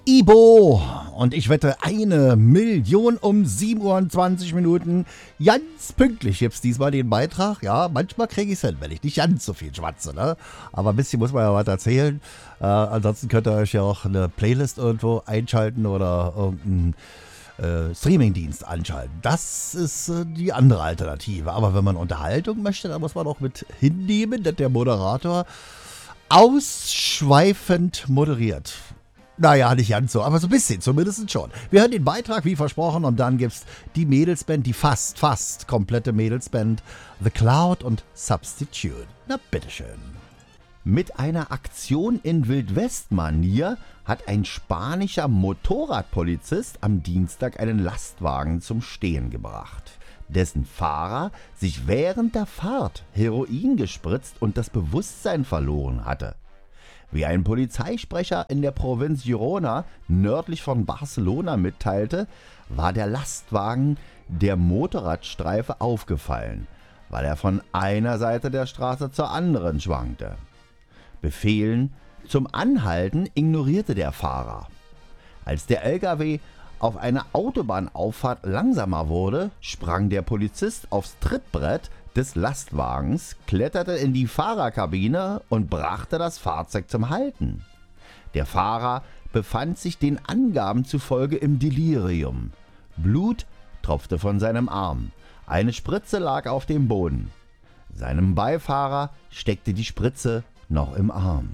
Ibo. Und ich wette, 1.000.000 um 7:20 Uhr. Ganz pünktlich gibt's diesmal den Beitrag. Ja, manchmal kriege ich's hin, wenn ich nicht ganz so viel schwatze, ne? Aber ein bisschen muss man ja was erzählen. Ansonsten könnt ihr euch ja auch eine Playlist irgendwo einschalten oder irgendeinen Streamingdienst anschalten. Das ist die andere Alternative. Aber wenn man Unterhaltung möchte, dann muss man auch mit hinnehmen, dass der Moderator ausschweifend moderiert. Naja, nicht ganz so, aber so ein bisschen, zumindest schon. Wir hören den Beitrag, wie versprochen, und dann gibt's die Mädelsband, die fast komplette Mädelsband, The Cloud und Substitute. Na, bitteschön. Mit einer Aktion in Wildwest-Manier hat ein spanischer Motorradpolizist am Dienstag einen Lastwagen zum Stehen gebracht, dessen Fahrer sich während der Fahrt Heroin gespritzt und das Bewusstsein verloren hatte. Wie ein Polizeisprecher in der Provinz Girona nördlich von Barcelona mitteilte, war der Lastwagen der Motorradstreife aufgefallen, weil er von einer Seite der Straße zur anderen schwankte. Befehlen zum Anhalten ignorierte der Fahrer. Als der LKW auf einer Autobahnauffahrt langsamer wurde, sprang der Polizist aufs Trittbrett des Lastwagens, kletterte in die Fahrerkabine und brachte das Fahrzeug zum Halten. Der Fahrer befand sich den Angaben zufolge im Delirium. Blut tropfte von seinem Arm. Eine Spritze lag auf dem Boden. Seinem Beifahrer steckte die Spritze noch im Arm.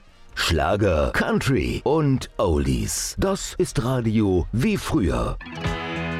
Schlager, Country und Oldies. Das ist Radio wie früher.